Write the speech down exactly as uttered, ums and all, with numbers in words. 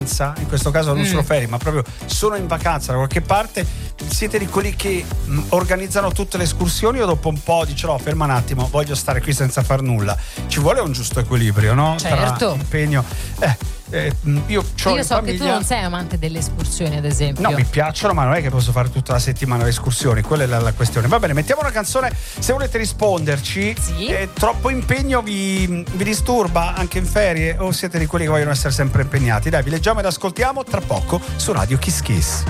in questo caso non Mm. sono ferie, ma proprio sono in vacanza da qualche parte, siete di quelli che mh, organizzano tutte le escursioni o dopo un po' dice no, ferma un attimo, voglio stare qui senza far nulla? Ci vuole un giusto equilibrio, no? Certo. Tra impegno. Eh, eh, mh, io c'ho Io in so famiglia... che tu non sei amante delle escursioni, ad esempio. No, mi piacciono, ma non è che posso fare tutta la settimana le escursioni, quella è la, la questione. Va bene, mettiamo una canzone, se volete risponderci. Sì. Eh, troppo impegno vi, vi disturba anche in ferie o siete di quelli che vogliono essere sempre impegnati? Dai, vi leggiamo ed ascoltiamo tra poco su Radio Kiss Kiss.